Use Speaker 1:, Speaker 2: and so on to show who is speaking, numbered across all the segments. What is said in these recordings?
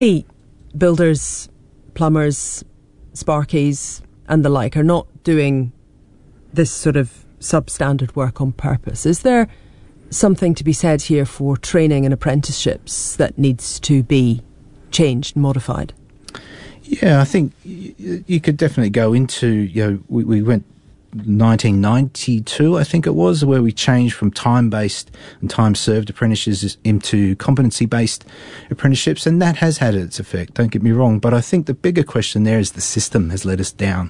Speaker 1: Builders, plumbers, sparkies and the like are not doing this sort of substandard work on purpose. Is there something to be said here for training and apprenticeships that needs to be changed and modified?
Speaker 2: Yeah, I think you could definitely go into, we went 1992, I think it was, where we changed from time-based and time-served apprenticeships into competency-based apprenticeships, and that has had its effect, don't get me wrong. But I think the bigger question there is the system has let us down.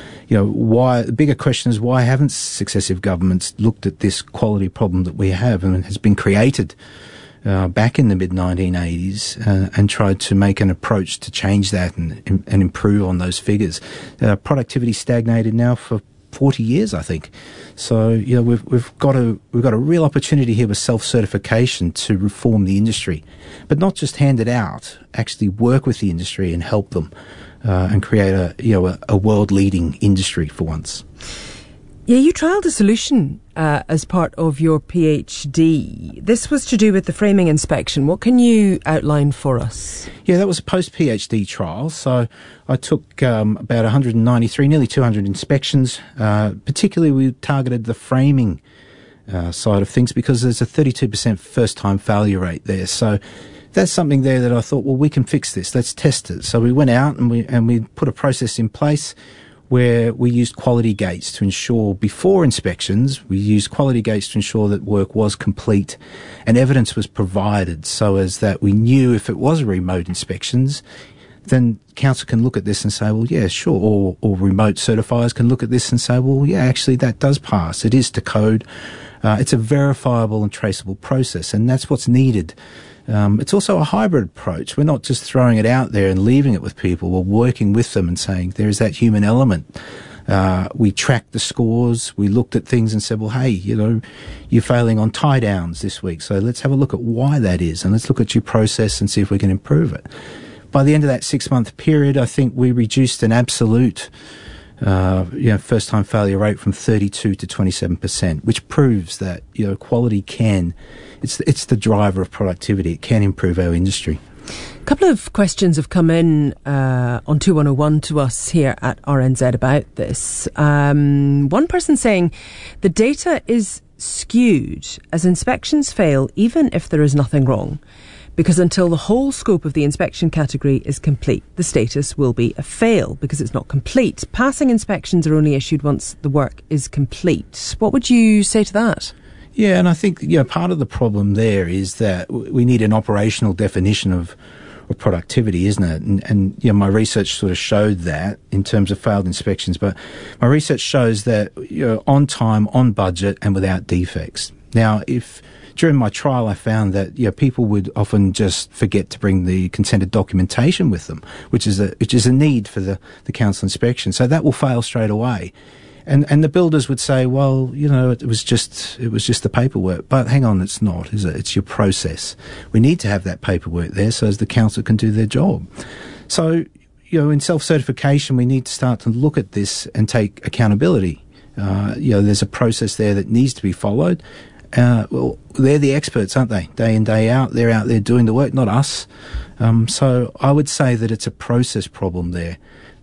Speaker 2: The bigger question is, why haven't successive governments looked at this quality problem that we have and has been created back in the mid-1980s and tried to make an approach to change that and improve on those figures. Productivity stagnated now for 40 years, I think. So, we've got a real opportunity here with self-certification to reform the industry, but not just hand it out, actually work with the industry and help them and create a world-leading industry for once.
Speaker 1: Yeah, you trialled a solution as part of your PhD. This was to do with the framing inspection. What can you outline for us?
Speaker 2: Yeah, that was a post-PhD trial. So I took about 193, nearly 200 inspections. Particularly, we targeted the framing side of things because there's a 32% first-time failure rate there. So that's something there that I thought, well, we can fix this. Let's test it. So we went out and we put a process in place where we used quality gates to ensure, before inspections, we used quality gates to ensure that work was complete and evidence was provided so as that we knew if it was remote inspections, then council can look at this and say, well, yeah, sure, or remote certifiers can look at this and say, well, yeah, actually that does pass. It is to code. It's a verifiable and traceable process, and that's what's needed. It's also a hybrid approach. We're not just throwing it out there and leaving it with people. We're working with them and saying there is that human element. We tracked the scores. We looked at things and said, well, hey, you're failing on tie downs this week. So let's have a look at why that is, and let's look at your process and see if we can improve it. By the end of that 6-month period, I think we reduced an absolute first-time failure rate from 32 to 27%, which proves that quality can. It's the driver of productivity. It can improve our industry.
Speaker 1: A couple of questions have come in on 2101 to us here at RNZ about this. One person saying the data is skewed as inspections fail even if there is nothing wrong, because until the whole scope of the inspection category is complete, the status will be a fail because it's not complete. Passing inspections are only issued once the work is complete. What would you say to that?
Speaker 2: Yeah, and I think part of the problem there is that we need an operational definition of productivity, isn't it? And my research sort of showed that in terms of failed inspections, but my research shows that on time, on budget, and without defects. Now, if during my trial I found that people would often just forget to bring the consented documentation with them, which is a need for the council inspection, so that will fail straight away. And the builders would say, well, it was just the paperwork. But hang on, it's not, is it? It's your process. We need to have that paperwork there so as the council can do their job. So, in self-certification, we need to start to look at this and take accountability. There's a process there that needs to be followed. Well, they're the experts, aren't they? Day in, day out, they're out there doing the work, not us. So I would say that it's a process problem there.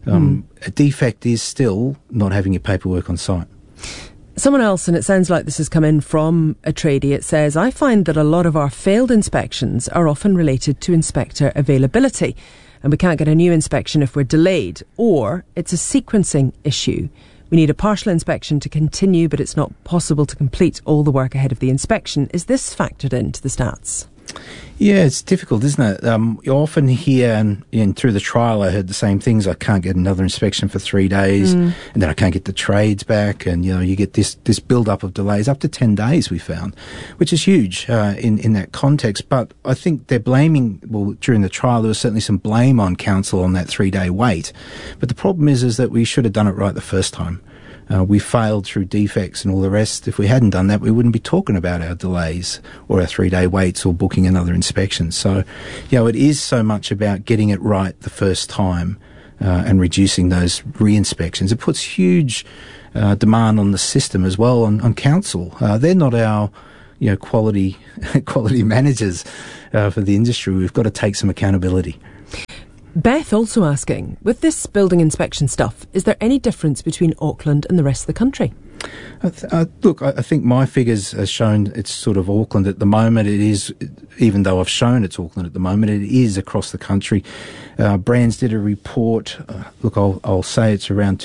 Speaker 2: A defect is still not having your paperwork on site.
Speaker 1: Someone else, and it sounds like this has come in from a tradie, it says, I find that a lot of our failed inspections are often related to inspector availability, and we can't get a new inspection if we're delayed, or it's a sequencing issue. We need a partial inspection to continue, but it's not possible to complete all the work ahead of the inspection. Is this factored into the stats?
Speaker 2: Yeah, it's difficult, isn't it? You often hear, and through the trial I heard the same things. I can't get another inspection for 3 days, and then I can't get the trades back, and you get this build-up of delays, up to 10 days we found, which is huge in that context. But I think they're blaming, well, during the trial there was certainly some blame on council on that 3-day wait. But the problem is that we should have done it right the first time. We failed through defects and all the rest. If we hadn't done that, we wouldn't be talking about our delays or our 3-day waits or booking another inspection. So, it is so much about getting it right the first time and reducing those re-inspections. It puts huge demand on the system as well, on council. They're not our quality managers for the industry. We've got to take some accountability.
Speaker 1: Beth also asking, with this building inspection stuff, is there any difference between Auckland and the rest of the country?
Speaker 2: Look, I think my figures have shown it's sort of Auckland at the moment. It is, even though I've shown it's Auckland at the moment, it is across the country. Brands did a report, I'll say it's around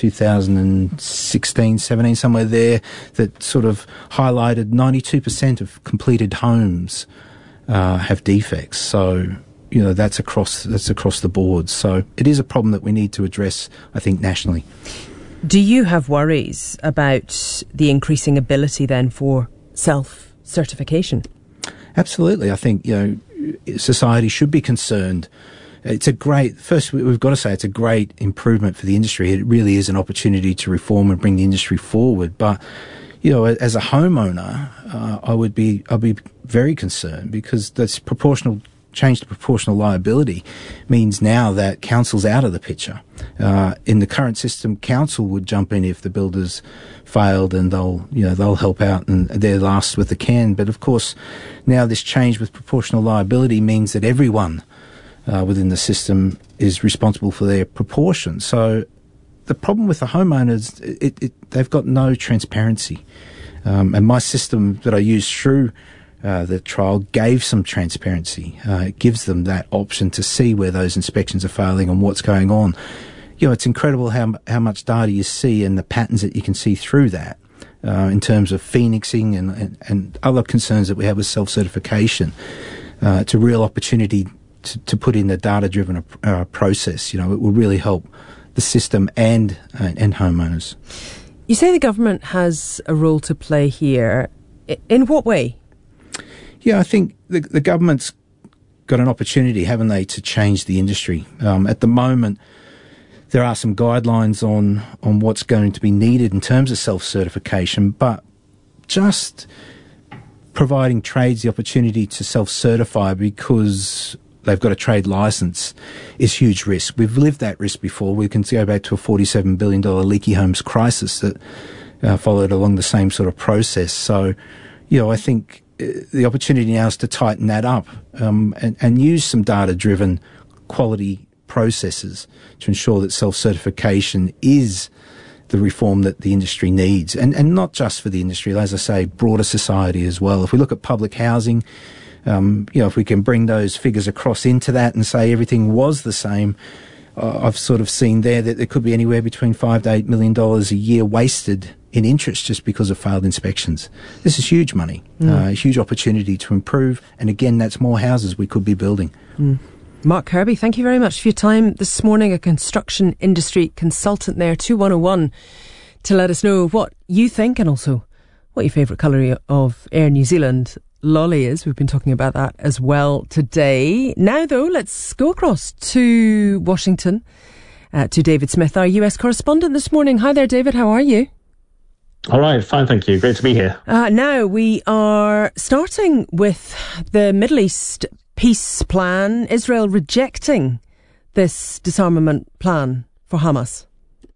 Speaker 2: 2016, 17, somewhere there, that sort of highlighted 92% of completed homes have defects. So, that's across the board. So it is a problem that we need to address, I think, nationally.
Speaker 1: Do you have worries about the increasing ability then for self-certification?
Speaker 2: Absolutely. I think, society should be concerned. We've got to say it's a great improvement for the industry. It really is an opportunity to reform and bring the industry forward. But, as a homeowner, I'd be very concerned, because that's change to proportional liability means now that council's out of the picture. In the current system, council would jump in if the builders failed, and they'll help out, and they're last with the can. But of course, now this change with proportional liability means that everyone within the system is responsible for their proportion. So the problem with the homeowners, they've got no transparency. And my system that I use through the trial gave some transparency. It gives them that option to see where those inspections are failing and what's going on. It's incredible how much data you see and the patterns that you can see through that in terms of phoenixing and other concerns that we have with self-certification. It's a real opportunity to put in a data-driven process. It will really help the system and homeowners.
Speaker 1: You say the government has a role to play here. In what way?
Speaker 2: Yeah, I think the government's got an opportunity, haven't they, to change the industry. At the moment, there are some guidelines on what's going to be needed in terms of self-certification, but just providing trades the opportunity to self-certify because they've got a trade licence is huge risk. We've lived that risk before. We can go back to a $47 billion leaky homes crisis that followed along the same sort of process. So, I think the opportunity now is to tighten that up and use some data-driven quality processes to ensure that self-certification is the reform that the industry needs. And not just for the industry, as I say, broader society as well. If we look at public housing, if we can bring those figures across into that and say everything was the same, I've sort of seen there that there could be anywhere between $5 to $8 million a year wasted in interest just because of failed inspections. This is huge money, a huge opportunity to improve. And again, that's more houses we could be building.
Speaker 1: Mark Kirby, thank you very much for your time this morning, a construction industry consultant there, 2101, to let us know what you think and also what your favourite colour of Air New Zealand lolly is. We've been talking about that as well today. Now, though, let's go across to Washington, to David Smith, our US correspondent this morning. Hi there, David. How are you?
Speaker 3: All right, fine, thank you. Great to be here.
Speaker 1: Now, we are starting with the Middle East peace plan, Israel rejecting this disarmament plan for Hamas.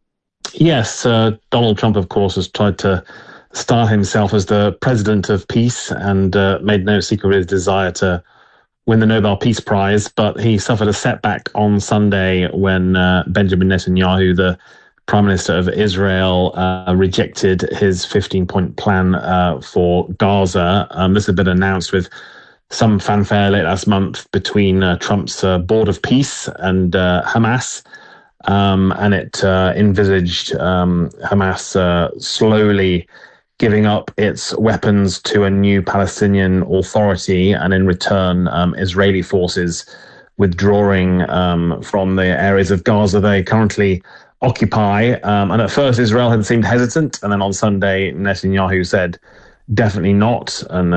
Speaker 3: Yes, Donald Trump, of course, has tried to style himself as the president of peace and made no secret of his desire to win the Nobel Peace Prize. But he suffered a setback on Sunday when Benjamin Netanyahu, the Prime Minister of Israel, rejected his 15-point plan for Gaza. This had been announced with some fanfare late last month between Trump's Board of Peace and Hamas. And it envisaged Hamas slowly giving up its weapons to a new Palestinian authority, and in return, Israeli forces withdrawing from the areas of Gaza they currently occupy. And at first, Israel had seemed hesitant, and then on Sunday, Netanyahu said, definitely not, and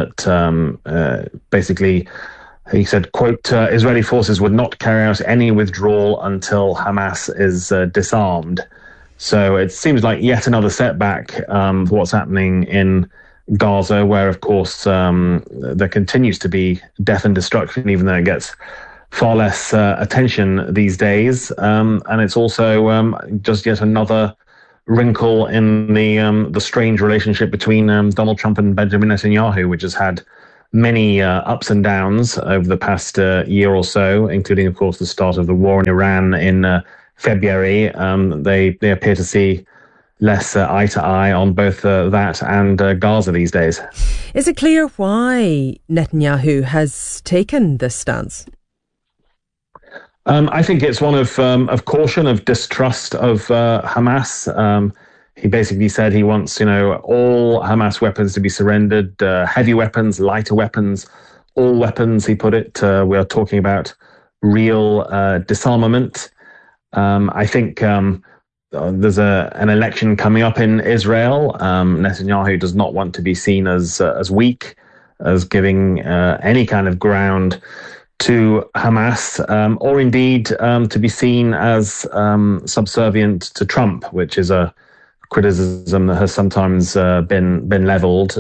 Speaker 3: that basically he said, quote, Israeli forces would not carry out any withdrawal until Hamas is disarmed. So it seems like yet another setback for what's happening in Gaza, where, of course, there continues to be death and destruction, even though it gets far less attention these days. And it's also just yet another wrinkle in the strange relationship between Donald Trump and Benjamin Netanyahu, which has had many ups and downs over the past year or so, including, of course, the start of the war in Iran in February. They appear to see less eye to eye on both that and Gaza these days.
Speaker 1: Is it clear why Netanyahu has taken this stance?
Speaker 3: I think it's one of caution, of distrust of Hamas. He basically said he wants, all Hamas weapons to be surrendered, heavy weapons, lighter weapons, all weapons, he put it. We are talking about real disarmament. I think there's an election coming up in Israel. Netanyahu does not want to be seen as weak, as giving any kind of ground to Hamas, or indeed to be seen as subservient to Trump, which is a criticism that has sometimes been leveled.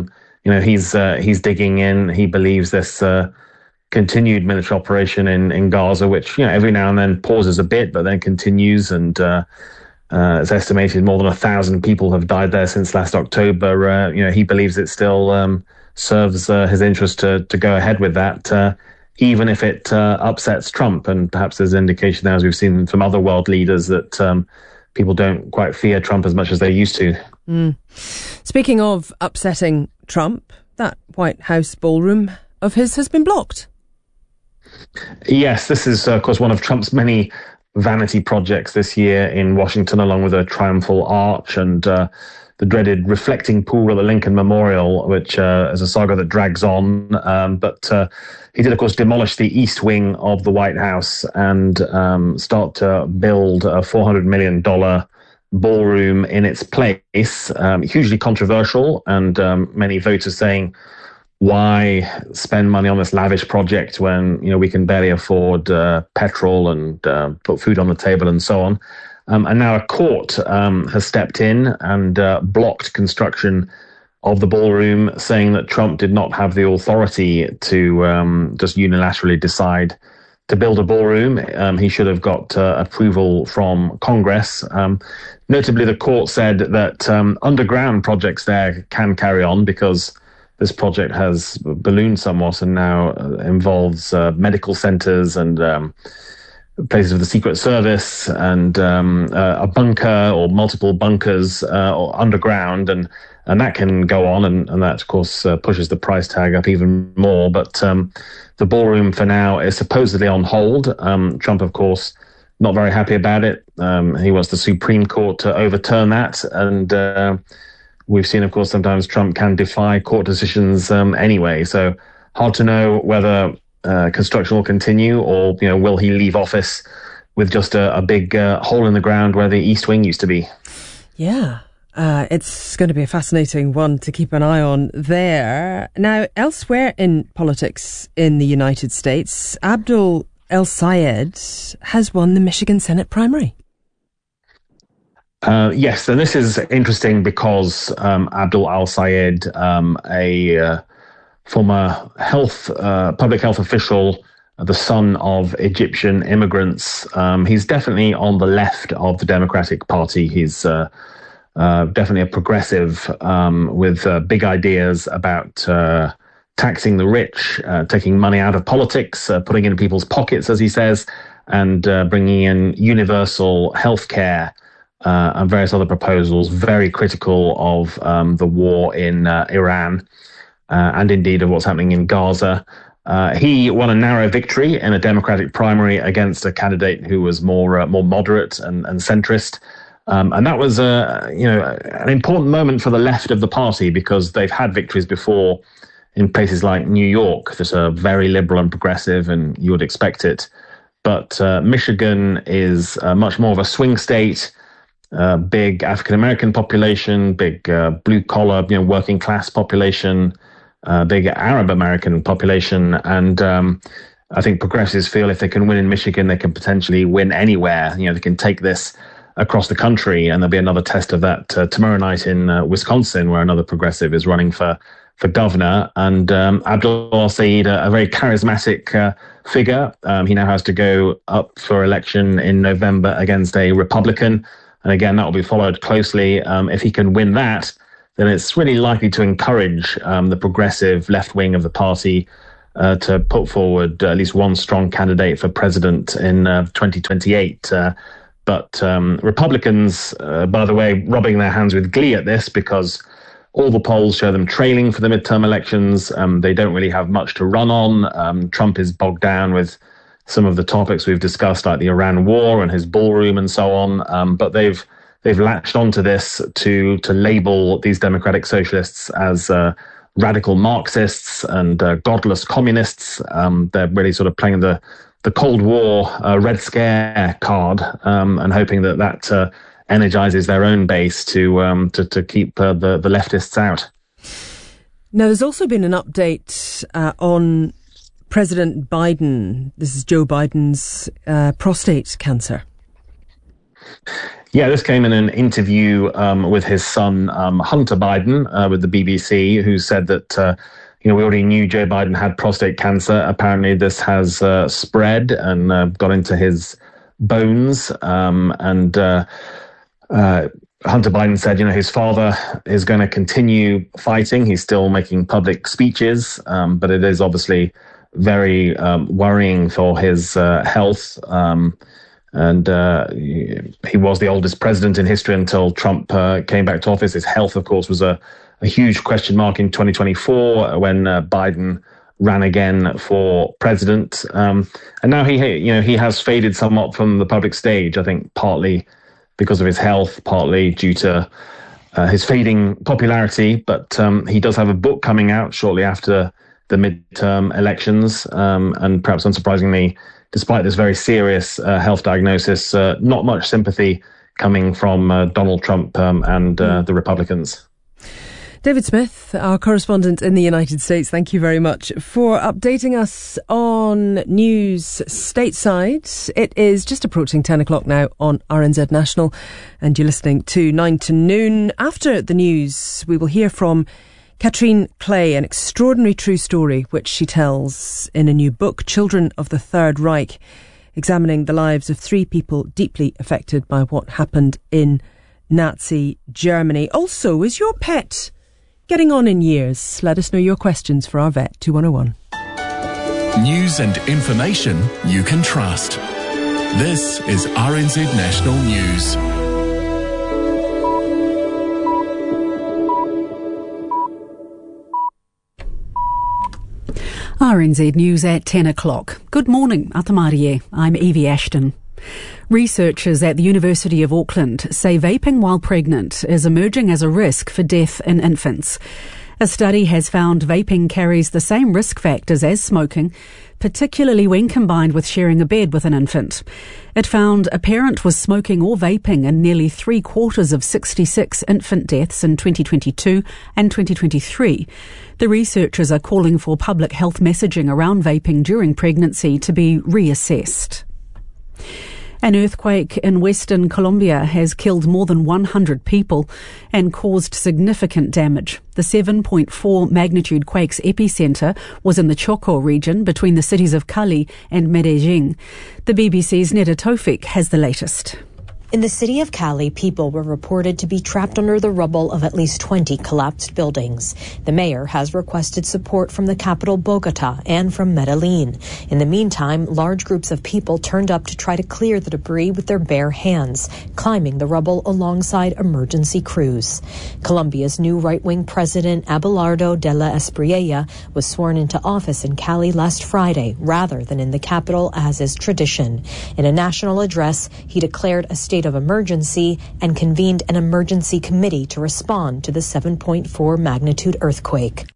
Speaker 3: He's digging in. He believes this continued military operation in Gaza, which every now and then pauses a bit, but then continues, and it's estimated more than 1,000 people have died there since last October. He believes it still serves his interest to go ahead with that, even if it upsets Trump. And perhaps there's an indication now, as we've seen from other world leaders, that people don't quite fear Trump as much as they used to.
Speaker 1: Speaking of upsetting Trump, that White House ballroom of his has been blocked.
Speaker 3: Yes, this is, of course, one of Trump's many vanity projects this year in Washington, along with a triumphal arch and the dreaded reflecting pool at the Lincoln Memorial, which is a saga that drags on. But he did, of course, demolish the east wing of the White House and start to build a $400 million ballroom in its place. Hugely controversial, and many voters saying, why spend money on this lavish project when we can barely afford petrol and put food on the table and so on. And now a court has stepped in and blocked construction of the ballroom, saying that Trump did not have the authority to just unilaterally decide to build a ballroom. He should have got approval from Congress. Notably, the court said that underground projects there can carry on because this project has ballooned somewhat and now involves medical centers and places of the Secret Service and a bunker or multiple bunkers or underground, and that can go on, and that, of course, pushes the price tag up even more. But the ballroom for now is supposedly on hold. Trump, of course, not very happy about it. He wants the Supreme Court to overturn that, and we've seen, of course, sometimes Trump can defy court decisions anyway. So hard to know whether construction will continue, or will he leave office with just a big hole in the ground where the East Wing used to be.
Speaker 1: Yeah, it's going to be a fascinating one to keep an eye on there. Now, elsewhere in politics in the United States, Abdul El-Sayed has won the Michigan Senate primary.
Speaker 3: Yes, and this is interesting because Abdul El-Sayed, a former public health official, the son of Egyptian immigrants, he's definitely on the left of the Democratic Party. He's definitely a progressive with big ideas about taxing the rich, taking money out of politics, putting it in people's pockets, as he says, and bringing in universal health care. And various other proposals, very critical of the war in Iran and indeed of what's happening in Gaza. He won a narrow victory in a Democratic primary against a candidate who was more moderate and centrist. And that was an important moment for the left of the party, because they've had victories before in places like New York that are very liberal and progressive, and you would expect it. But Michigan is much more of a swing state. Big African-American population, big blue-collar, working-class population, big Arab-American population. And I think progressives feel if they can win in Michigan, they can potentially win anywhere. They can take this across the country, and there'll be another test of that tomorrow night in Wisconsin, where another progressive is running for governor. And Abdul El-Sayed, a very charismatic figure. He now has to go up for election in November against a Republican. And again, that will be followed closely. If he can win that, then it's really likely to encourage the progressive left wing of the party to put forward at least one strong candidate for president in 2028. But Republicans, by the way, rubbing their hands with glee at this because all the polls show them trailing for the midterm elections. They don't really have much to run on. Trump is bogged down with some of the topics we've discussed, like the Iran war and his ballroom and so on. But they've latched onto this to label these democratic socialists as radical Marxists and godless communists. They're really sort of playing the Cold War Red Scare card and hoping that energizes their own base to keep the leftists out.
Speaker 1: Now, there's also been an update on President Biden. This is Joe Biden's prostate cancer.
Speaker 3: Yeah, this came in an interview with his son, Hunter Biden, with the BBC, who said that, we already knew Joe Biden had prostate cancer. Apparently this has spread and got into his bones. Hunter Biden said, his father is going to continue fighting. He's still making public speeches, but it is obviously very worrying for his health. And he was the oldest president in history until Trump came back to office. His health, of course, was a huge question mark in 2024 when Biden ran again for president. And now he has faded somewhat from the public stage, I think partly because of his health, partly due to his fading popularity. But he does have a book coming out shortly after the midterm elections. And perhaps unsurprisingly, despite this very serious health diagnosis, not much sympathy coming from Donald Trump and the Republicans.
Speaker 1: David Smith, our correspondent in the United States, thank you very much for updating us on news stateside. It is just approaching 10 o'clock now on RNZ National, and you're listening to 9 to Noon. After the news, we will hear from Katrine Clay, an extraordinary true story which she tells in a new book, Children of the Third Reich, examining the lives of 3 people deeply affected by what happened in Nazi Germany. Also, is your pet getting on in years? Let us know your questions for our vet, 2101.
Speaker 4: News and information you can trust. This is RNZ National News.
Speaker 5: RNZ News at 10 o'clock. Good morning, Atamarie. I'm Evie Ashton. Researchers at the University of Auckland say vaping while pregnant is emerging as a risk for death in infants. A study has found vaping carries the same risk factors as smoking, particularly when combined with sharing a bed with an infant. It found a parent was smoking or vaping in nearly 3/4 of 66 infant deaths in 2022 and 2023. The researchers are calling for public health messaging around vaping during pregnancy to be reassessed. An earthquake in Western Colombia has killed more than 100 people and caused significant damage. The 7.4 magnitude quake's epicenter was in the Choco region between the cities of Cali and Medellin. The BBC's Neda Tofik has the latest.
Speaker 6: In the city of Cali, people were reported to be trapped under the rubble of at least 20 collapsed buildings. The mayor has requested support from the capital Bogota and from Medellin. In the meantime, large groups of people turned up to try to clear the debris with their bare hands, climbing the rubble alongside emergency crews. Colombia's new right-wing president, Abelardo de la Espriella, was sworn into office in Cali last Friday, rather than in the capital as is tradition. In a national address, he declared a state of emergency and convened an emergency committee to respond to the 7.4 magnitude earthquake.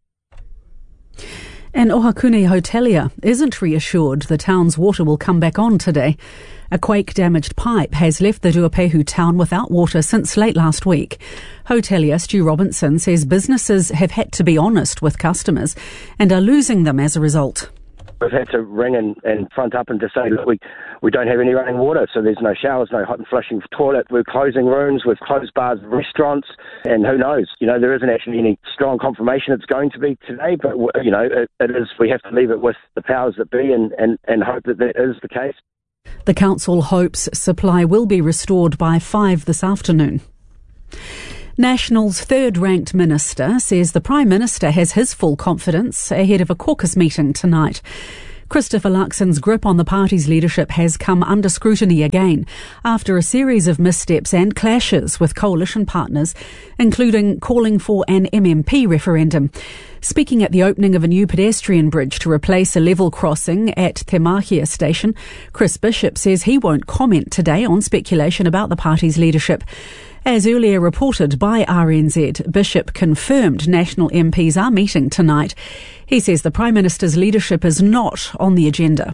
Speaker 5: An Ohakune hotelier isn't reassured the town's water will come back on today. A quake-damaged pipe has left the Ruapehu town without water since late last week. Hotelier Stu Robinson says businesses have had to be honest with customers and are losing them as a result.
Speaker 7: We've had to ring and front up and to say that we don't have any running water, so there's no showers, no hot and flushing toilet. We're closing rooms, we've closed bars and restaurants, and who knows? There isn't actually any strong confirmation it's going to be today, but, it is. We have to leave it with the powers that be and hope that is the case.
Speaker 5: The council hopes supply will be restored by 5 this afternoon. National's third-ranked minister says the Prime Minister has his full confidence ahead of a caucus meeting tonight. Christopher Luxon's grip on the party's leadership has come under scrutiny again after a series of missteps and clashes with coalition partners, including calling for an MMP referendum. Speaking at the opening of a new pedestrian bridge to replace a level crossing at Te Mahia station, Chris Bishop says he won't comment today on speculation about the party's leadership. As earlier reported by RNZ, Bishop confirmed National MPs are meeting tonight. He says the Prime Minister's leadership is not on the agenda.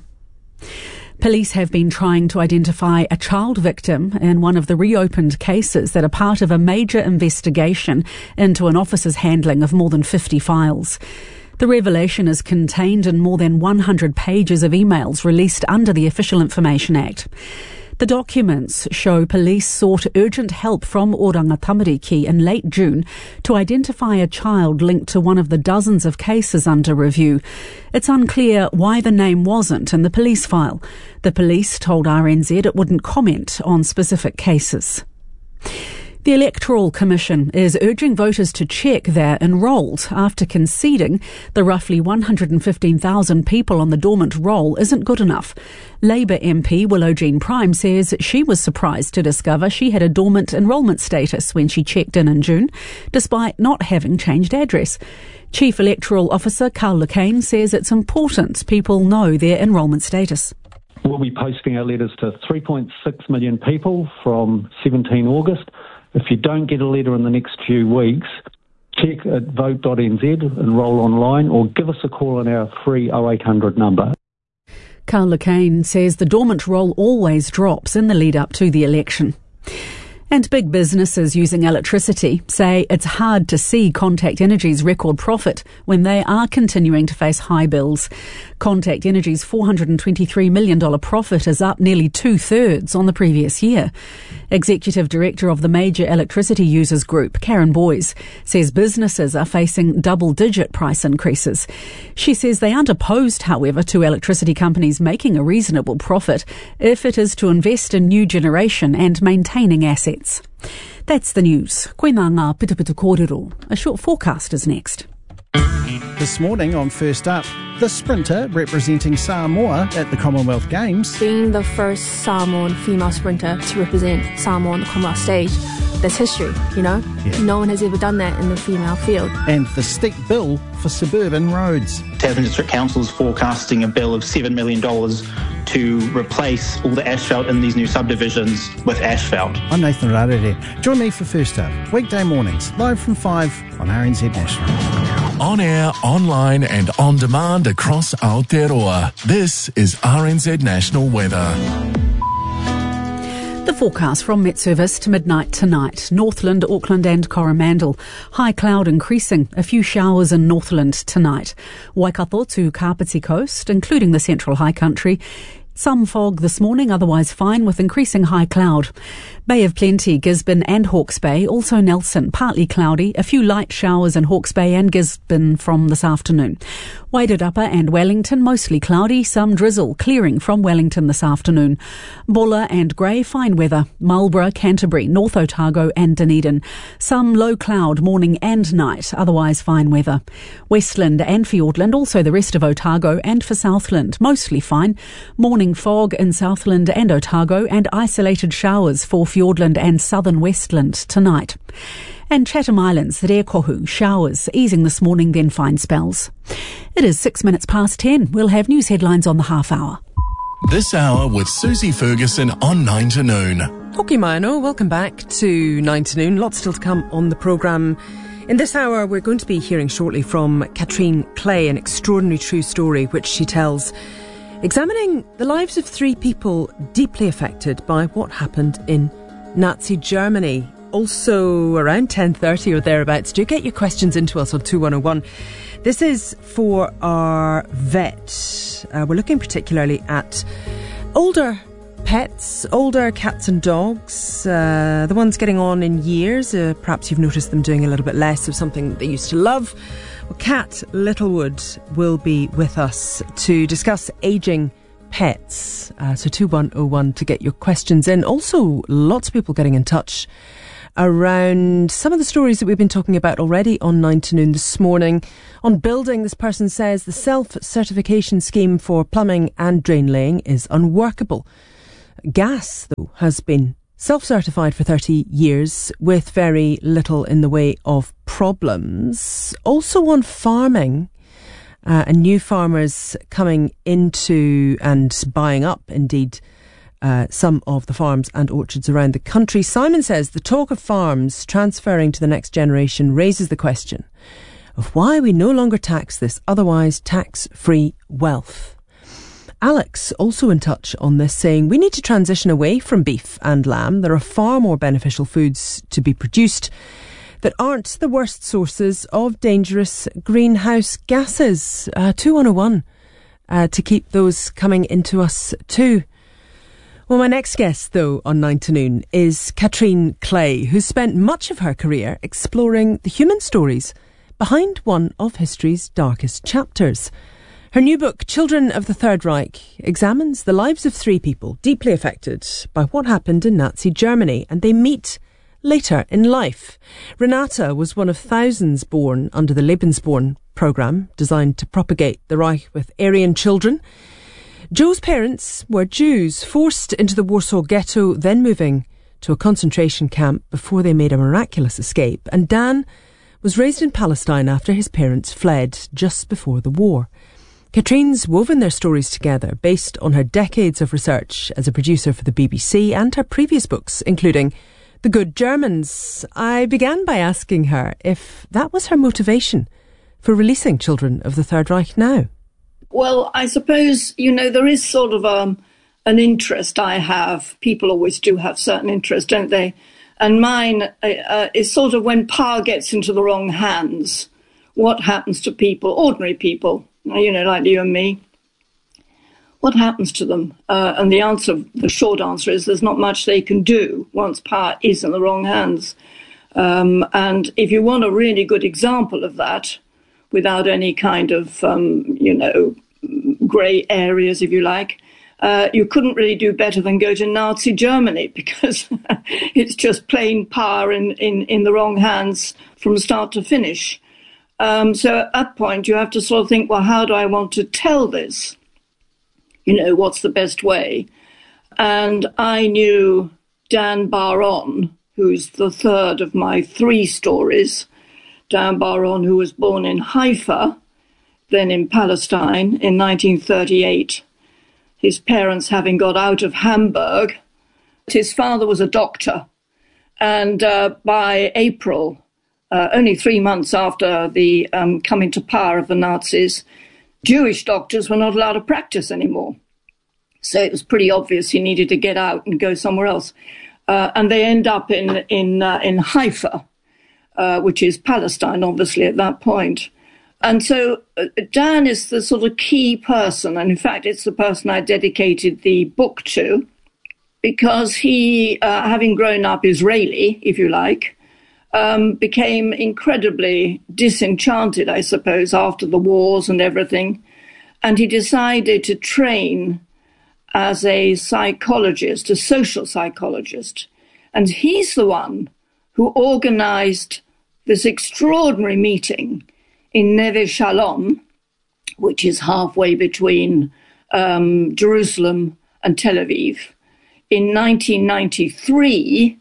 Speaker 5: Police have been trying to identify a child victim in one of the reopened cases that are part of a major investigation into an officer's handling of more than 50 files. The revelation is contained in more than 100 pages of emails released under the Official Information Act. The documents show police sought urgent help from Oranga Tamariki in late June to identify a child linked to one of the dozens of cases under review. It's unclear why the name wasn't in the police file. The police told RNZ it wouldn't comment on specific cases. The Electoral Commission is urging voters to check they're enrolled after conceding the roughly 115,000 people on the dormant roll isn't good enough. Labour MP Willow Jean Prime says she was surprised to discover she had a dormant enrolment status when she checked in June, despite not having changed address. Chief Electoral Officer Carl Lacane says it's important people know their enrolment status.
Speaker 8: We'll be posting our letters to 3.6 million people from 17 August. If you don't get a letter in the next few weeks, check at vote.nz, enrol online, or give us a call on our free 0800 number.
Speaker 5: Carl Lacane says the dormant roll always drops in the lead up to the election. And big businesses using electricity say it's hard to see Contact Energy's record profit when they are continuing to face high bills. Contact Energy's $423 million profit is up nearly 2/3 on the previous year. Executive Director of the major electricity users group, Karen Boyes, says businesses are facing double-digit price increases. She says they aren't opposed, however, to electricity companies making a reasonable profit if it is to invest in new generation and maintaining assets. That's the news. Koe mā ngā pitupitu kōrero. A short forecast is next.
Speaker 9: This morning on First Up, the sprinter representing Samoa at the Commonwealth Games.
Speaker 10: Being the first Samoan female sprinter to represent Samoa on the Commonwealth stage, that's history, you know? Yeah. No one has ever done that in the female field.
Speaker 9: And the steep bill for suburban roads.
Speaker 11: Tasman District Council is forecasting a bill of $7 million to replace all the asphalt in these new subdivisions with asphalt.
Speaker 9: I'm Nathan Rarere. Join me for First Up, weekday mornings, live from 5 on RNZ National.
Speaker 4: On air, online and on demand across Aotearoa. This is RNZ National Weather.
Speaker 5: The forecast from Met Service to midnight tonight. Northland, Auckland and Coromandel. High cloud increasing. A few showers in Northland tonight. Waikato to Kapiti Coast, including the central high country. Some fog this morning, otherwise fine with increasing high cloud. Bay of Plenty, Gisborne and Hawke's Bay, also Nelson, partly cloudy, a few light showers in Hawke's Bay and Gisborne from this afternoon. Wairarapa and Wellington, mostly cloudy, some drizzle, clearing from Wellington this afternoon. Bulla and Grey, fine weather. Marlborough, Canterbury, North Otago and Dunedin. Some low cloud morning and night, otherwise fine weather. Westland and Fiordland, also the rest of Otago, and for Southland, mostly fine. Morning fog in Southland and Otago and isolated showers for Fiordland and southern Westland tonight. And Chatham Islands, Rekohu, showers, easing this morning, then fine spells. It is 6 minutes past 10. We'll have news headlines on the half hour.
Speaker 4: This hour with Susie Ferguson on 9 to noon.
Speaker 1: Hoki mai anō, welcome back to 9 to noon. Lots still to come on the programme. In this hour, we're going to be hearing shortly from Katrine Clay, an extraordinary true story which she tells, examining the lives of 3 people deeply affected by what happened in Nazi Germany. Also around 10:30 or thereabouts, do get your questions into us on 2101. This is for our vet. We're looking particularly at older pets, older cats and dogs, the ones getting on in years. Perhaps you've noticed them doing a little bit less of something they used to love. Well, Kat Littlewood will be with us to discuss ageing pets. So 2101 to get your questions in. Also, lots of people getting in touch around some of the stories that we've been talking about already on 9 to Noon this morning. On building, this person says the self-certification scheme for plumbing and drain laying is unworkable. Gas, though, has been self-certified for 30 years with very little in the way of problems. Also on farming, and new farmers coming into and buying up, indeed, some of the farms and orchards around the country. Simon says the talk of farms transferring to the next generation raises the question of why we no longer tax this otherwise tax-free wealth. Alex, also in touch on this, saying we need to transition away from beef and lamb. There are far more beneficial foods to be produced that aren't the worst sources of dangerous greenhouse gases. 2101 to keep those coming into us too. Well, my next guest, though, on 9 to Noon is Katrine Clay, who's spent much of her career exploring the human stories behind one of history's darkest chapters. Her new book, Children of the Third Reich, examines the lives of three people deeply affected by what happened in Nazi Germany, and they meet later in life. Renata was one of thousands born under the Lebensborn programme, designed to propagate the Reich with Aryan children. Joe's parents were Jews, forced into the Warsaw Ghetto, then moving to a concentration camp before they made a miraculous escape. And Dan was raised in Palestine after his parents fled just before the war. Katrine's woven their stories together based on her decades of research as a producer for the BBC and her previous books, including The Good Germans. I began by asking her if that was her motivation for releasing Children of the Third Reich now.
Speaker 12: Well, I suppose, there is sort of an interest I have. People always do have certain interests, don't they? And mine is sort of when power gets into the wrong hands, what happens to people, ordinary people, like you and me? What happens to them? And the short answer is there's not much they can do once power is in the wrong hands. And if you want a really good example of that, without any kind of, grey areas, if you like, you couldn't really do better than go to Nazi Germany, because it's just plain power in the wrong hands from start to finish. So at that point, you have to sort of think, well, how do I want to tell this? What's the best way? And I knew Dan Bar-On, who's the third of my three stories. Dan Bar-On, who was born in Haifa, then in Palestine in 1938. His parents having got out of Hamburg. His father was a doctor. And by April, only 3 months after the coming to power of the Nazis, Jewish doctors were not allowed to practice anymore. So it was pretty obvious he needed to get out and go somewhere else. And they end up in Haifa, which is Palestine, obviously, at that point. And so Dan is the sort of key person, and in fact, it's the person I dedicated the book to, because he, having grown up Israeli, if you like, became incredibly disenchanted, I suppose, after the wars and everything. And he decided to train as a psychologist, a social psychologist. And he's the one who organized this extraordinary meeting in Neve Shalom, which is halfway between Jerusalem and Tel Aviv, in 1993,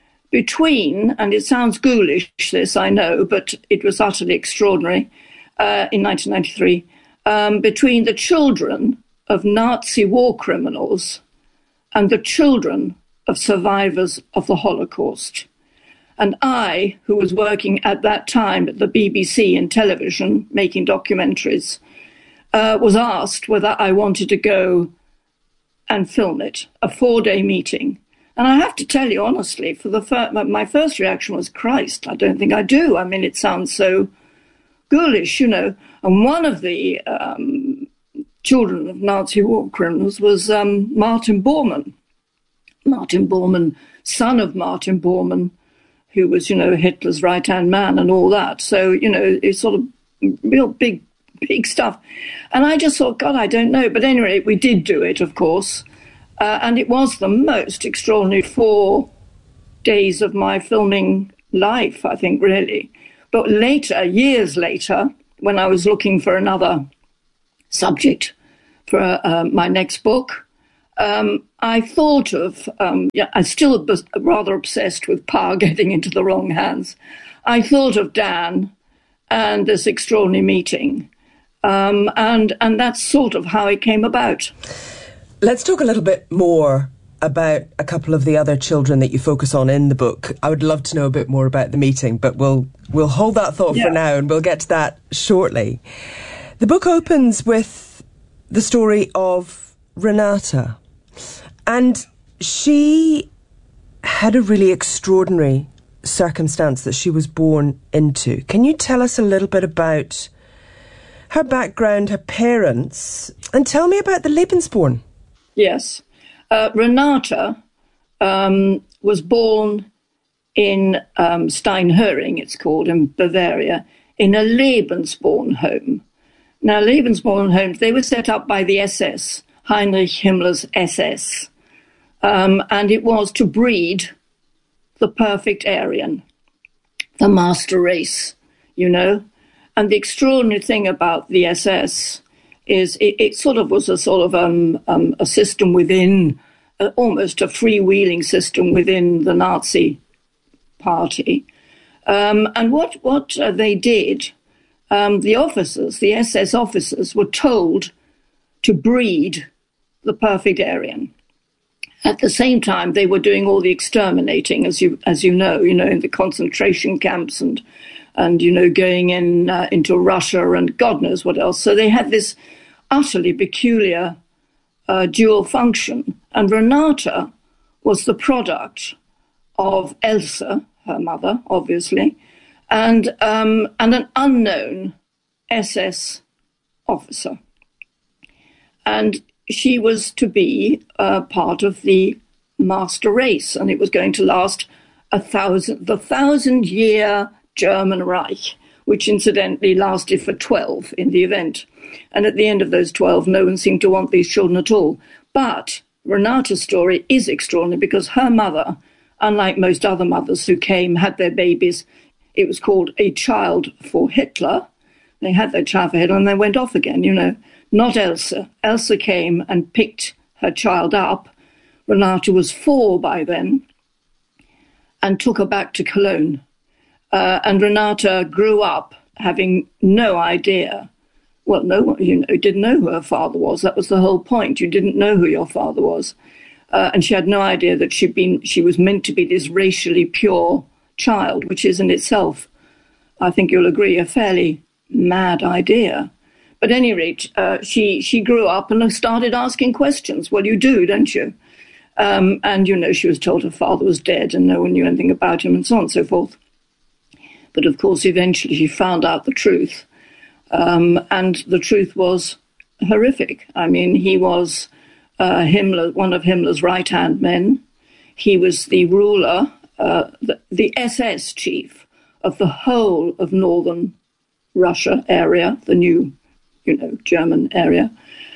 Speaker 12: and it sounds ghoulish, this, I know, but it was utterly extraordinary, in 1993, between the children of Nazi war criminals and the children of survivors of the Holocaust. And I, who was working at that time at the BBC in television, making documentaries, was asked whether I wanted to go and film it, a 4-day meeting. And I have to tell you honestly, my first reaction was, Christ, I don't think I do. I mean, it sounds so ghoulish, And one of the children of Nazi war criminals was Martin Bormann. Martin Bormann, son of Martin Bormann, who was, Hitler's right-hand man and all that. So, it's sort of real big stuff. And I just thought, God, I don't know. But anyway, we did do it, of course. And it was the most extraordinary 4 days of my filming life, I think, really. But later, years later, when I was looking for another subject for my next book, I thought of, I still was rather obsessed with power getting into the wrong hands. I thought of Dan and this extraordinary meeting. And that's sort of how it came about.
Speaker 1: Let's talk a little bit more about a couple of the other children that you focus on in the book. I would love to know a bit more about the meeting, but we'll hold that thought for now, and we'll get to that shortly. The book opens with the story of Renata, and she had a really extraordinary circumstance that she was born into. Can you tell us a little bit about her background, her parents, and tell me about the Lebensborn?
Speaker 12: Yes. Renata was born in Steinhöring, it's called, in Bavaria, in a Lebensborn home. Now, Lebensborn homes, they were set up by the SS, Heinrich Himmler's SS, and it was to breed the perfect Aryan, the master race, you know. And the extraordinary thing about the SS is it sort of was a sort of a system within, almost a freewheeling system within the Nazi party. And what they did, the officers, the SS officers, were told to breed the perfect Aryan. At the same time, they were doing all the exterminating, as you know, in the concentration camps and going into Russia and God knows what else. So they had this utterly peculiar dual function. And Renata was the product of Elsa, her mother, obviously, and an unknown SS officer. And she was to be part of the master race, and it was going to last the 1,000-year German Reich, which incidentally lasted for 12 in the event. And at the end of those 12, no one seemed to want these children at all. But Renata's story is extraordinary because her mother, unlike most other mothers who had their babies, it was called a child for Hitler. They had their child for Hitler and they went off again, Not Elsa. Elsa came and picked her child up. Renata was 4 by then and took her back to Cologne. And Renata grew up having no idea. Well, no one, didn't know who her father was. That was the whole point. You didn't know who your father was. And she had no idea that she was meant to be this racially pure child, which is in itself, I think you'll agree, a fairly mad idea. But at any rate, she grew up and started asking questions. Well, you do, don't you? And, she was told her father was dead and no one knew anything about him and so on and so forth. But, of course, eventually she found out the truth. And the truth was horrific. I mean, he was one of Himmler's right-hand men. He was the ruler, the SS chief of the whole of northern Russia area, the new, German area.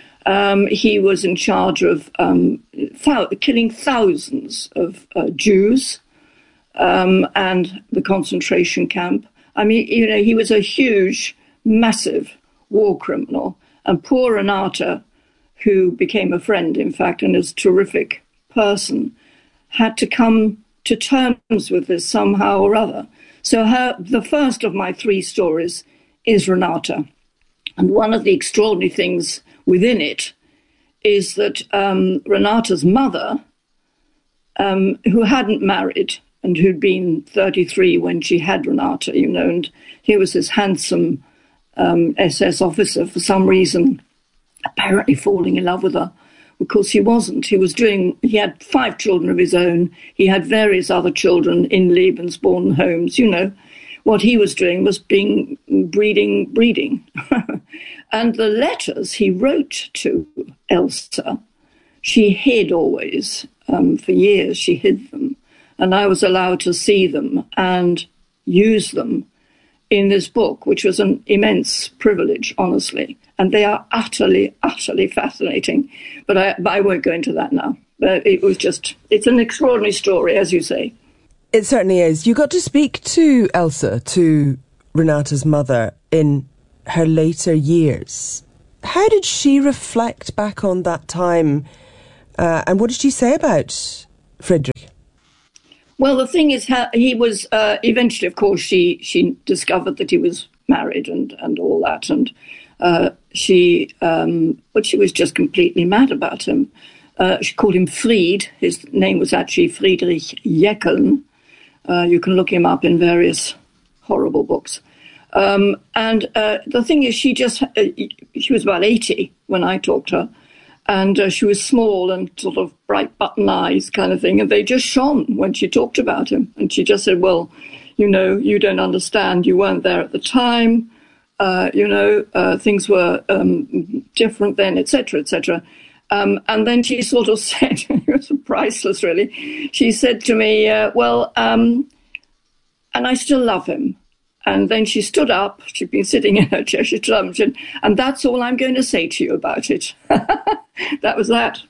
Speaker 12: He was in charge of killing thousands of Jews and the concentration camp. I mean, he was a huge, massive war criminal. And poor Renata, who became a friend, in fact, and is a terrific person, had to come to terms with this somehow or other. So the first of my 3 stories is Renata. And one of the extraordinary things within it is that Renata's mother, who hadn't married and who'd been 33 when she had Renata, and here was this handsome SS officer, for some reason, apparently falling in love with her. Of course, he wasn't. He had 5 children of his own. He had various other children in Lebensborn homes, What he was doing was breeding. And the letters he wrote to Elsa, she hid always. For years, she hid them. And I was allowed to see them and use them in this book, which was an immense privilege, honestly. And they are utterly, utterly fascinating. But I won't go into that now. But it's an extraordinary story, as you say.
Speaker 1: It certainly is. You got to speak to Elsa, to Renata's mother, in her later years. How did she reflect back on that time, and what did she say about Friedrich?
Speaker 12: Well, the thing is, he was eventually, of course, she discovered that he was married and all that, and but she was just completely mad about him. She called him Fried. His name was actually Friedrich Jeckeln. You can look him up in various horrible books. And the thing is, she was about 80 when I talked to her, and she was small and sort of bright button eyes kind of thing, and they just shone when she talked about him. And she just said, well, you don't understand, you weren't there at the time, things were different then, etc., etc. And then she sort of said, it was priceless really, she said to me, and I still love him. And then she stood up, she'd been sitting in her chair, she stood up and said, and that's all I'm going to say to you about it. That was that.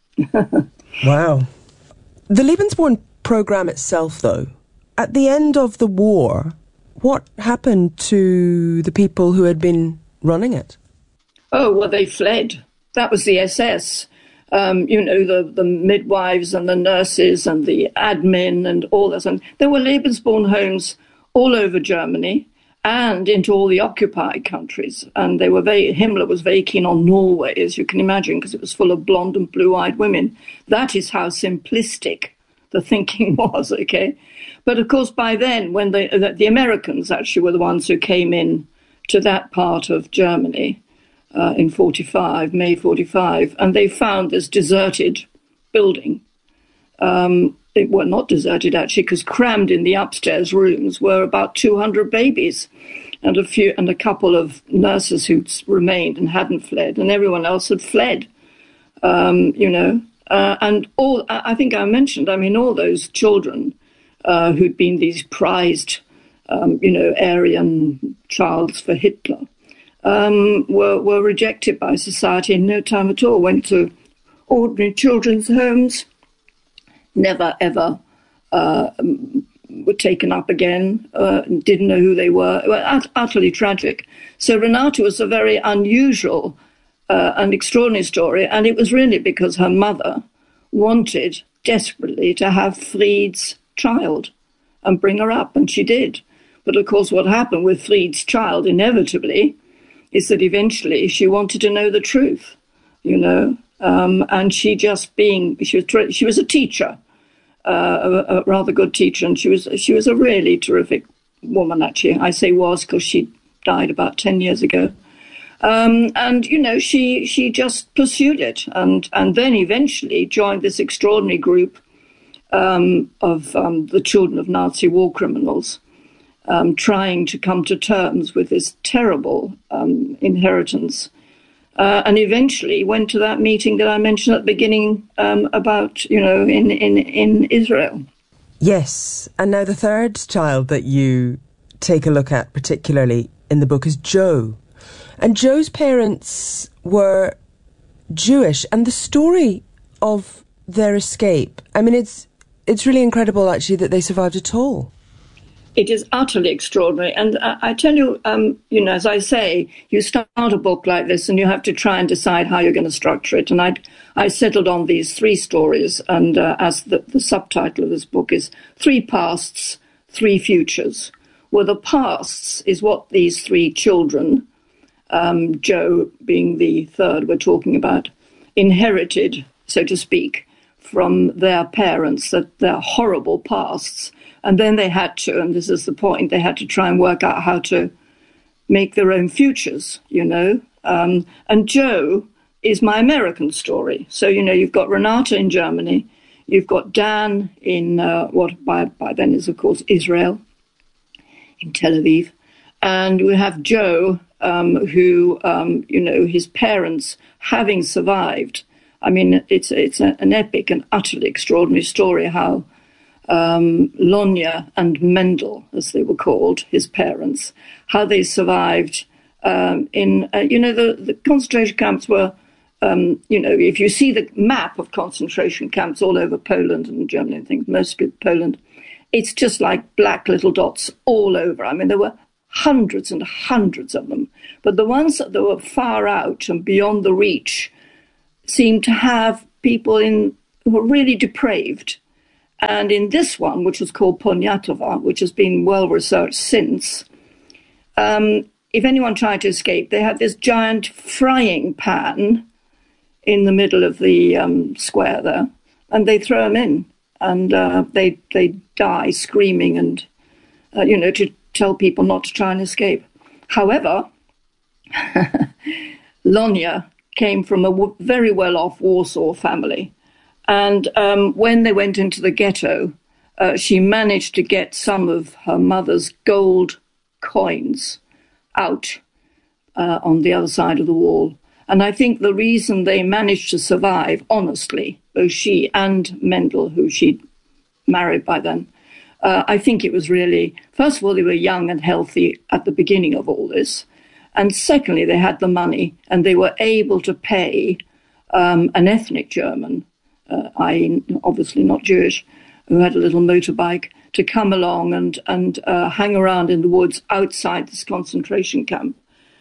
Speaker 1: Wow. The Lebensborn programme itself, though, at the end of the war, what happened to the people who had been running it?
Speaker 12: Oh, well, they fled. That was the SS. The midwives and the nurses and the admin and all this. And there were Lebensborn homes all over Germany and into all the occupied countries. And Himmler was very keen on Norway, as you can imagine, because it was full of blonde and blue-eyed women. That is how simplistic the thinking was, okay? But of course, by then, when the Americans actually were the ones who came in to that part of Germany in May 45, and they found this deserted building. It were not deserted, actually, because crammed in the upstairs rooms were about 200 babies and a couple of nurses who remained and hadn't fled, and everyone else had fled, and all, I think I mentioned, all those children who'd been these prized, Aryan childs for Hitler, were rejected by society in no time at all, went to ordinary children's homes, never ever were taken up again, didn't know who they were. Utterly tragic. So Renata was a very unusual and extraordinary story, and it was really because her mother wanted desperately to have Fried's child and bring her up, and she did. But of course what happened with Fried's child, inevitably, is that eventually she wanted to know the truth, and she was a teacher, a rather good teacher, and she was a really terrific woman, actually. I say was because she died about 10 years ago. She just pursued it, and then eventually joined this extraordinary group of the children of Nazi war criminals, trying to come to terms with this terrible inheritance, and eventually went to that meeting that I mentioned at the beginning about, in Israel.
Speaker 1: Yes, and now the third child that you take a look at particularly in the book is Joe. And Joe's parents were Jewish, and the story of their escape, it's really incredible, actually, that they survived at all.
Speaker 12: It is utterly extraordinary. And I tell you, as I say, you start a book like this and you have to try and decide how you're going to structure it. And I settled on these three stories, and as the subtitle of this book is Three Pasts, Three Futures. Well, the pasts is what these three children, Joe being the third we're talking about, inherited, so to speak, from their parents, that their horrible pasts. And then they had to, and this is the point, they had to try and work out how to make their own futures, And Joe is my American story. So, you've got Renata in Germany, you've got Dan in what by then is, of course, Israel, in Tel Aviv. And we have Joe, who, his parents, having survived. It's an epic and utterly extraordinary story how Lonya and Mendel, as they were called, his parents, how they survived the concentration camps were, if you see the map of concentration camps all over Poland and Germany and things, mostly Poland, it's just like black little dots all over. I mean, there were hundreds and hundreds of them. But the ones that were far out and beyond the reach seemed to have people who were really depraved. And in this one, which was called Poniatova, which has been well researched since, if anyone tried to escape, they had this giant frying pan in the middle of the square there, and they throw them in, and they die screaming and, to tell people not to try and escape. However, Lonia came from a very well-off Warsaw family, and when they went into the ghetto, she managed to get some of her mother's gold coins out on the other side of the wall. And I think the reason they managed to survive, honestly, both she and Mendel, who she'd married by then, I think it was really, first of all, they were young and healthy at the beginning of all this. And secondly, they had the money and they were able to pay an ethnic German, i.e. obviously not Jewish, who had a little motorbike, to come along and hang around in the woods outside this concentration camp.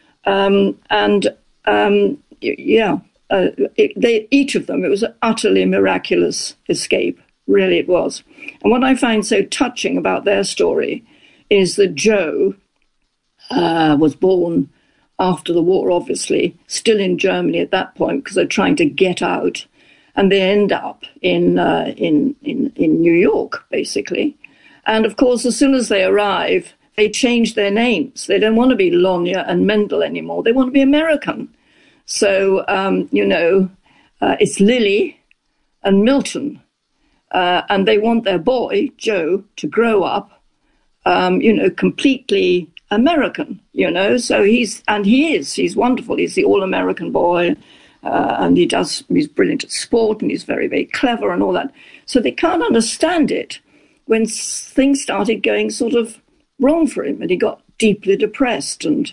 Speaker 12: Each of them, it was an utterly miraculous escape. Really it was. And what I find so touching about their story is that Joe was born after the war, obviously, still in Germany at that point because they're trying to get out. And they end up in New York, basically. And, of course, as soon as they arrive, they change their names. They don't want to be Lonia and Mendel anymore. They want to be American. So, it's Lily and Milton. And they want their boy, Joe, to grow up, completely American, So he's wonderful. He's the all-American boy. And he's brilliant at sport and he's very, very clever and all that. So they can't understand it when things started going sort of wrong for him and he got deeply depressed and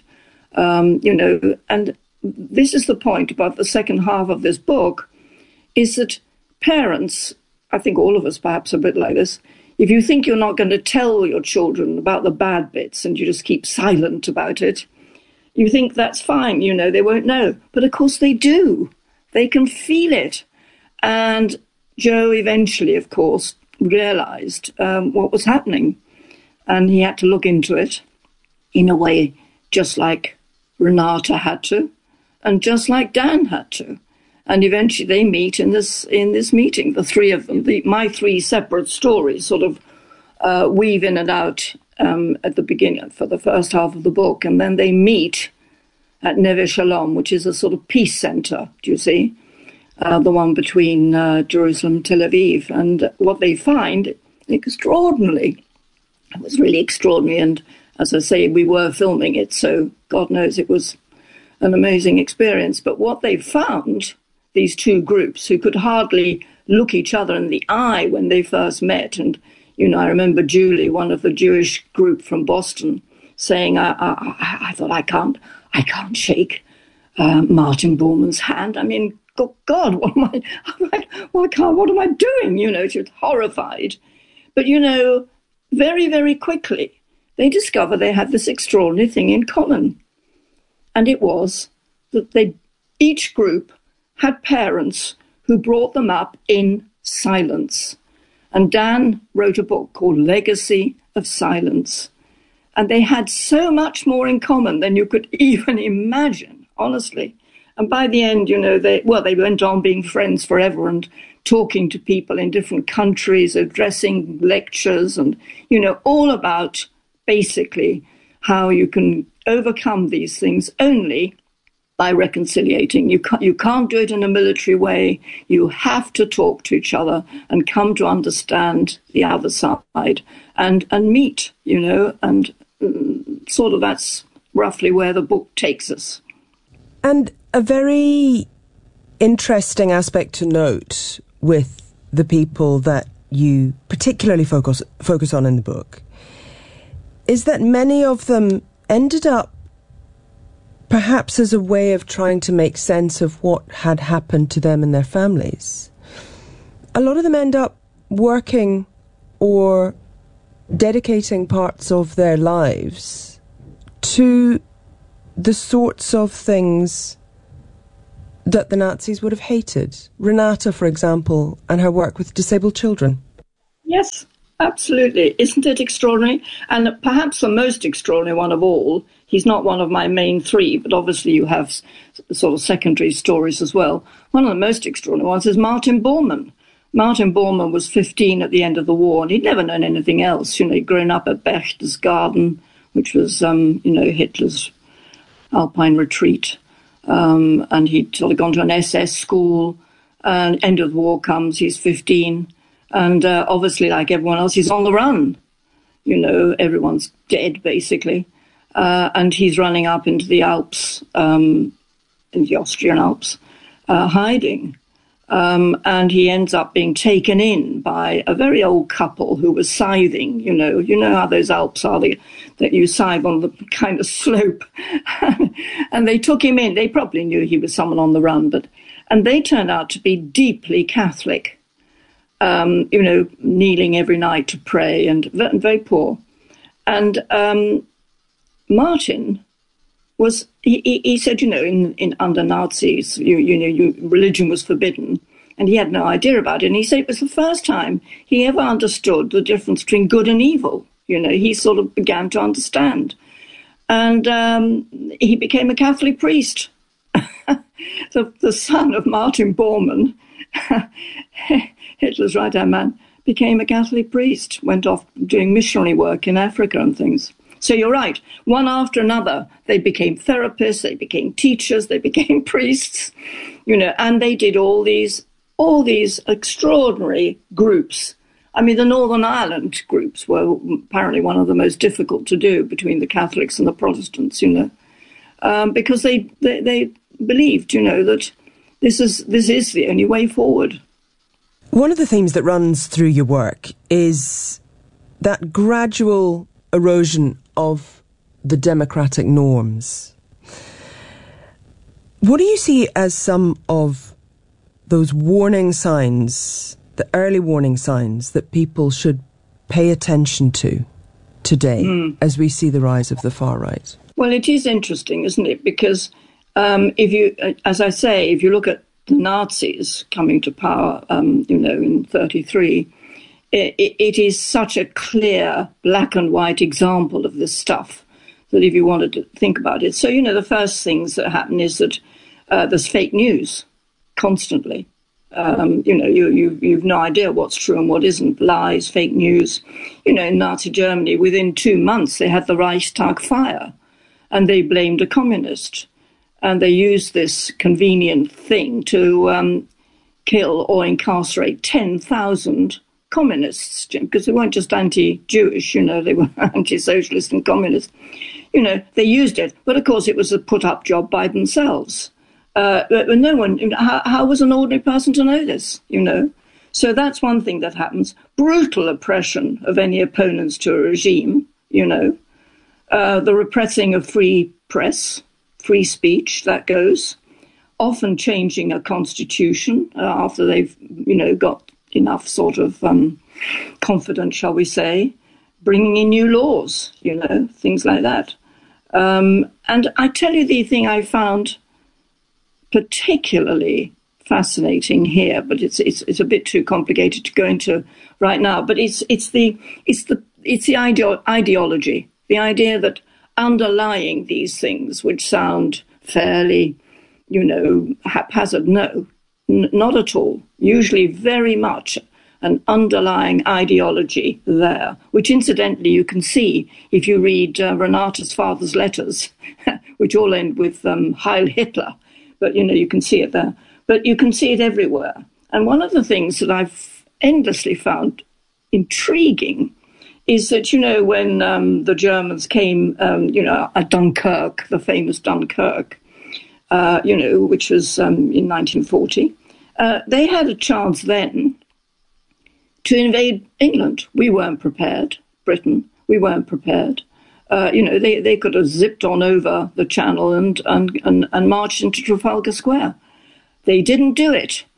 Speaker 12: this is the point about the second half of this book, is that parents, I think all of us perhaps are a bit like this, if you think you're not going to tell your children about the bad bits and you just keep silent about it, you think that's fine, they won't know. But of course they do. They can feel it. And Joe eventually, of course, realized what was happening. And he had to look into it in a way just like Renata had to, and just like Dan had to. And eventually they meet in this meeting, the three of them. My three separate stories sort of weave in and out at the beginning for the first half of the book. And then they meet at Neve Shalom, which is a sort of peace center, do you see? The one between Jerusalem and Tel Aviv. And what they find, extraordinarily, it was really extraordinary. And as I say, we were filming it, so God knows it was an amazing experience. But what they found, these two groups who could hardly look each other in the eye when they first met. And, I remember Julie, one of the Jewish group from Boston, saying, I thought, I can't shake Martin Bormann's hand. I mean, God, what am I doing? She was horrified. But, very, very quickly, they discovered they had this extraordinary thing in common. And it was that each group had parents who brought them up in silence. And Dan wrote a book called Legacy of Silence. And they had so much more in common than you could even imagine, honestly. And by the end, they went on being friends forever and talking to people in different countries, addressing lectures and, all about basically how you can overcome these things only by reconciliating. You can't do it in a military way. You have to talk to each other and come to understand the other side and meet, and sort of that's roughly where the book takes us.
Speaker 1: And a very interesting aspect to note with the people that you particularly focus on in the book is that many of them ended up perhaps as a way of trying to make sense of what had happened to them and their families. A lot of them end up working or dedicating parts of their lives to the sorts of things that the Nazis would have hated. Renata, for example, and her work with disabled children. Yes, absolutely. Isn't it extraordinary? And perhaps the most extraordinary one of all, he's not one of my main three, but obviously you have sort of secondary stories as well. One of the most extraordinary ones is Martin Bormann. Martin Bormann was 15 at the end of the war, and he'd never known anything else. He'd grown up at Berchtesgaden, which was, Hitler's Alpine retreat. And he'd sort of gone to an SS school, and end of the war comes, he's 15, and obviously, like everyone else, he's on the run. Everyone's dead, basically, and he's running up into the Alps, in the Austrian Alps, hiding, and he ends up being taken in by a very old couple who was scything. You know how those Alps are, that you scythe on the kind of slope. And they took him in. They probably knew he was someone on the run, and they turned out to be deeply Catholic, kneeling every night to pray and very poor. And Martin was, he said, in under Nazis, religion was forbidden, and he had no idea about it. And he said it was the first time he ever understood the difference between good and evil. He sort of began to understand. And he became a Catholic priest. So the son of Martin Bormann, Hitler's right-hand man, became a Catholic priest, went off doing missionary work in Africa and things. So you're right, one after another, they became therapists, they became teachers, they became priests, and they did all these extraordinary groups. I mean, the Northern Ireland groups were apparently one of the most difficult to do between the Catholics and the Protestants, because they believed, that this is the only way forward. One of the themes that runs through your work is that gradual erosion of the democratic norms. What do you see as some of those warning signs, the early warning signs that people should pay attention to today as we see the rise of the far right? Well, it is interesting, isn't it? Because if you look at the Nazis coming to power, in 1933, it is such a clear black and white example of this stuff that if you wanted to think about it. So, the first things that happen is that there's fake news constantly. You've no idea what's true and what isn't. Lies, fake news. In Nazi Germany, within 2 months, they had the Reichstag fire and they blamed a communist. And they used this convenient thing to kill or incarcerate 10,000 communists, because they weren't just anti-Jewish, they were anti-socialist and communist. They used it. But, of course, it was a put-up job by themselves. But no one, how was an ordinary person to know this, So that's one thing that happens. Brutal oppression of any opponents to a regime, the repressing of free press, free speech, that goes. Often changing a constitution after they've, got enough sort of confidence, shall we say, bringing in new laws, things like that. And I tell you the thing I found particularly fascinating here, but it's a bit too complicated to go into right now. But it's the ideology, the idea that underlying these things, which sound fairly, haphazard, not at all. Usually very much an underlying ideology there, which incidentally you can see if you read Renata's father's letters, which all end with Heil Hitler. But, you can see it there. But you can see it everywhere. And one of the things that I've endlessly found intriguing is that, when the Germans came, at Dunkirk, the famous Dunkirk, which was in 1940, they had a chance then to invade England. We weren't prepared, Britain. We weren't prepared. They could have zipped on over the Channel and marched into Trafalgar Square. They didn't do it.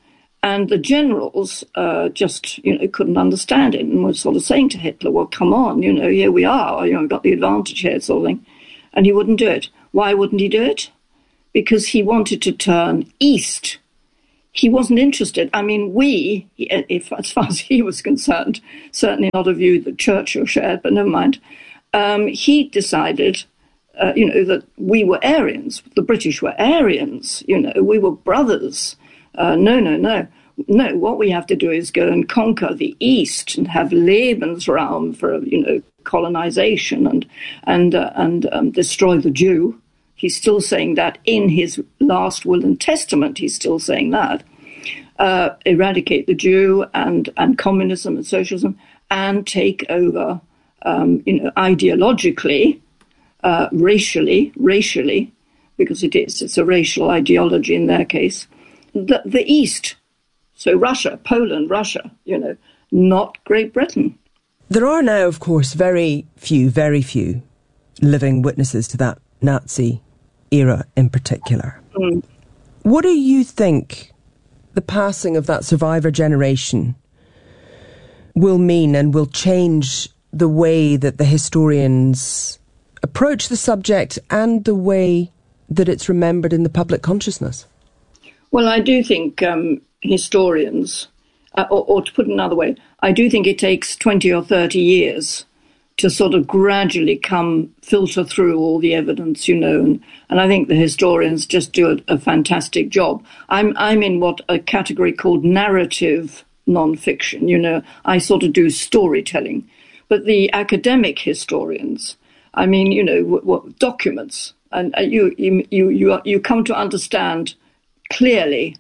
Speaker 12: And the generals just, couldn't understand it and were sort of saying to Hitler, well, come on, here we are, we've got the advantage here, sort of thing. And he wouldn't do it. Why wouldn't he do it? Because he wanted to turn east. He wasn't interested. I mean, as far as he was concerned, certainly not a view that Churchill shared, but never mind, he decided, that we were Aryans. The British were Aryans. We were brothers. No, what we have to do is go and conquer the East and have Lebensraum for, colonization and destroy the Jew. He's still saying that in his last will and testament. He's still saying that. Eradicate the Jew and communism and socialism and take over, ideologically, racially, because it's a racial ideology in their case, the East. So Russia, Poland, not Great Britain.
Speaker 1: There are now, of course, very few living witnesses to that Nazi era in particular.
Speaker 12: Mm.
Speaker 1: What do you think the passing of that survivor generation will mean and will change the way that the historians approach the subject and the way that it's remembered in the public consciousness?
Speaker 12: Well, I do think historians, or to put it another way, I do think it takes 20 or 30 years to sort of gradually filter through all the evidence, and I think the historians just do a fantastic job. I'm in what a category called narrative non-fiction, I sort of do storytelling. But the academic historians, I mean, what documents, and you come to understand clearly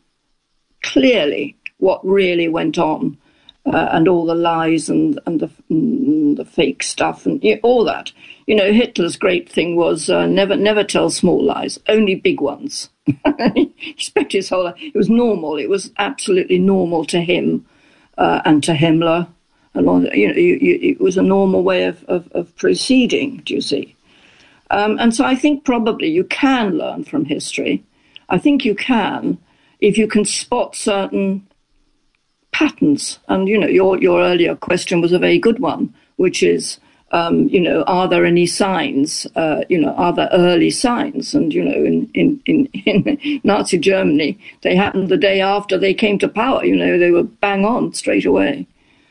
Speaker 12: what really went on, and all the lies and the fake stuff and all that. Hitler's great thing was never tell small lies, only big ones. He spent his whole life. It was normal. It was absolutely normal to him and to Himmler. And all, it was a normal way of proceeding. Do you see? And so I think probably you can learn from history. I think you can if you can spot certain patterns. And, your earlier question was a very good one, which is, are there any signs, are there early signs? And, in Nazi Germany, they happened the day after they came to power, they were bang on straight away.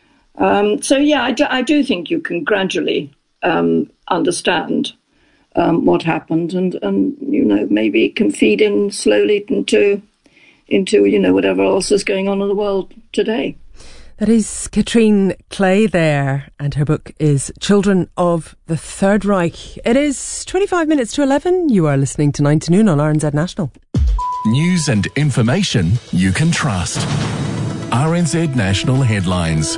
Speaker 12: I do think you can gradually understand what happened and maybe it can feed in slowly into whatever else is going on in the world today.
Speaker 1: That is Katrine Clay there, and her book is Children of the Third Reich. It is 25 minutes to 11. You are listening to 9 to Noon on RNZ National.
Speaker 4: News and information you can trust. RNZ National Headlines.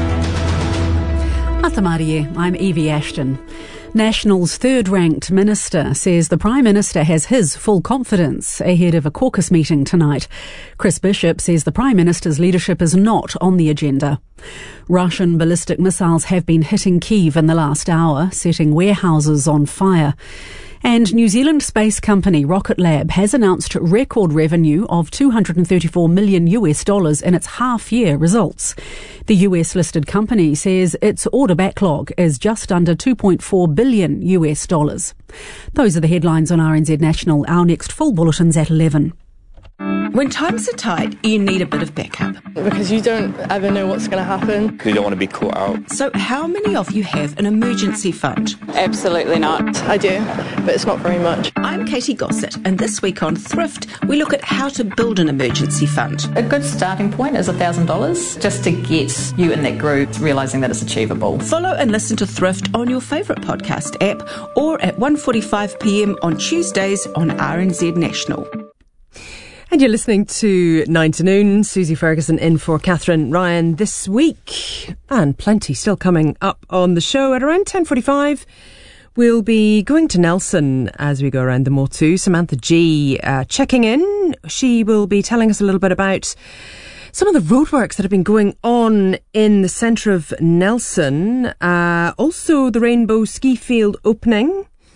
Speaker 5: Atamarie, I'm Evie Ashton. National's third-ranked minister says the Prime Minister has his full confidence ahead of a caucus meeting tonight. Chris Bishop says the Prime Minister's leadership is not on the agenda. Russian ballistic missiles have been hitting Kyiv in the last hour, setting warehouses on fire. And New Zealand space company Rocket Lab has announced record revenue of $234 million in its half-year results. The US-listed company says its order backlog is just under $2.4 billion. Those are the headlines on RNZ National. Our next full bulletin's at 11.
Speaker 13: When times are tight, you need a bit of backup.
Speaker 14: Because you don't ever know what's going to happen.
Speaker 15: You don't want to be caught out.
Speaker 13: So how many of you have an emergency fund?
Speaker 14: Absolutely not. I do, but it's not very much.
Speaker 13: I'm Katie Gossett, and this week on Thrift, we look at how to build an emergency fund.
Speaker 16: A good starting point is $1,000, just to get you in that group, realising that it's achievable.
Speaker 13: Follow and listen to Thrift on your favourite podcast app or at 1:45pm on Tuesdays on RNZ National.
Speaker 1: And you're listening to 9 to Noon. Susie Ferguson in for Catherine Ryan this week. And plenty still coming up on the show. At around 10:45, we'll be going to Nelson as we go around the Motu. Samantha G checking in. She will be telling us a little bit about some of the roadworks that have been going on in the centre of Nelson. Also the Rainbow Ski Field opening.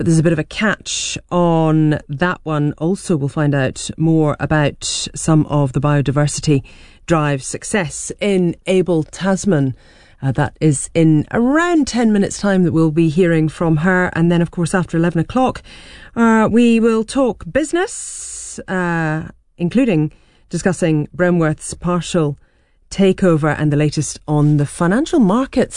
Speaker 1: But there's a bit of a catch on that one. Also, we'll find out more about some of the biodiversity drive success in Abel Tasman. That is in around 10 minutes' time that we'll be hearing from her. And then, of course, after 11 o'clock, we will talk business, including discussing Bremworth's partial takeover and the latest on the financial markets.